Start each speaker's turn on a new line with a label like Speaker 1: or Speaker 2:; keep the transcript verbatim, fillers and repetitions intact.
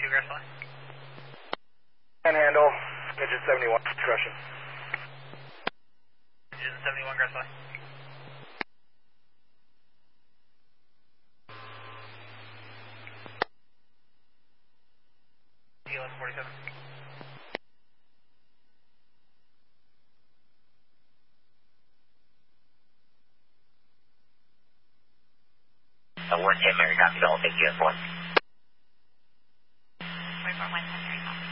Speaker 1: two, García.
Speaker 2: Panhandle, engine seventy-one, discretion.
Speaker 1: Engine seventy-one, García. eleven forty-seven.
Speaker 3: Uh, one ten, Mary, copy, all, take you as one.